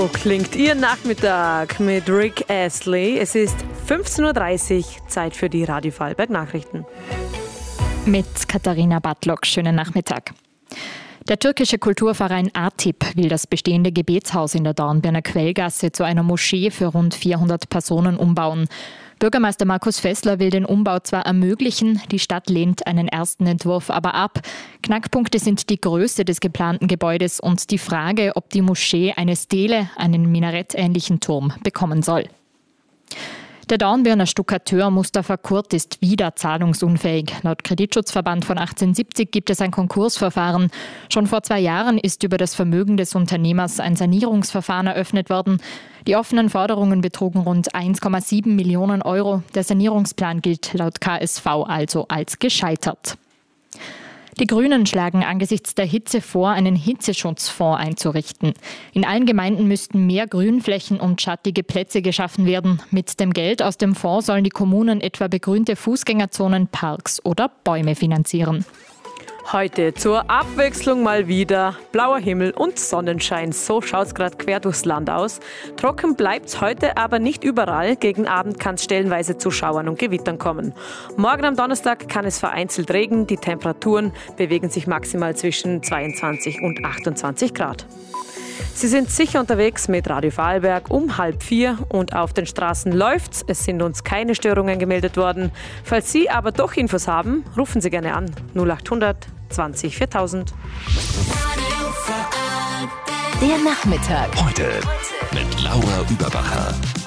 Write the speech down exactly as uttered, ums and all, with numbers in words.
So klingt Ihr Nachmittag mit Rick Astley. Es ist fünfzehn Uhr dreißig, Zeit für die Radio Vorarlberg Nachrichten. Mit Katharina Bartlock, schönen Nachmittag. Der türkische Kulturverein ATIP will das bestehende Gebetshaus in der Dornbirner Quellgasse zu einer Moschee für rund vierhundert Personen umbauen. Bürgermeister Markus Fessler will den Umbau zwar ermöglichen, die Stadt lehnt einen ersten Entwurf aber ab. Knackpunkte sind die Größe des geplanten Gebäudes und die Frage, ob die Moschee eine Stele, einen minarettähnlichen Turm, bekommen soll. Der Dornbirner Stuckateur Mustafa Kurt ist wieder zahlungsunfähig. Laut Kreditschutzverband von achtzehnhundertsiebzig gibt es ein Konkursverfahren. Schon vor zwei Jahren ist über das Vermögen des Unternehmers ein Sanierungsverfahren eröffnet worden. Die offenen Forderungen betrugen rund eins Komma sieben Millionen Euro. Der Sanierungsplan gilt laut K S V also als gescheitert. Die Grünen schlagen angesichts der Hitze vor, einen Hitzeschutzfonds einzurichten. In allen Gemeinden müssten mehr Grünflächen und schattige Plätze geschaffen werden. Mit dem Geld aus dem Fonds sollen die Kommunen etwa begrünte Fußgängerzonen, Parks oder Bäume finanzieren. Heute zur Abwechslung mal wieder blauer Himmel und Sonnenschein. So schaut's gerade quer durchs Land aus. Trocken bleibt's heute aber nicht überall. Gegen Abend kann es stellenweise zu Schauern und Gewittern kommen. Morgen am Donnerstag kann es vereinzelt regnen. Die Temperaturen bewegen sich maximal zwischen zweiundzwanzig und achtundzwanzig Grad. Sie sind sicher unterwegs mit Radio Vorarlberg um halb vier und auf den Straßen läuft's. Es sind uns keine Störungen gemeldet worden. Falls Sie aber doch Infos haben, rufen Sie gerne an. null achthundert zwanzig viertausend. Der Nachmittag. Heute mit Laura Überbacher.